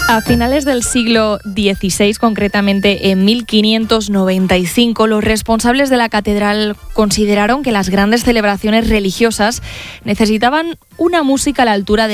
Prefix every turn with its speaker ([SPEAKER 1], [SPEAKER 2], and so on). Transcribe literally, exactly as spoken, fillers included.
[SPEAKER 1] A finales del siglo dieciséis, concretamente en mil quinientos noventa y cinco, los responsables de la catedral consideraron que las grandes celebraciones religiosas necesitaban una música a la altura de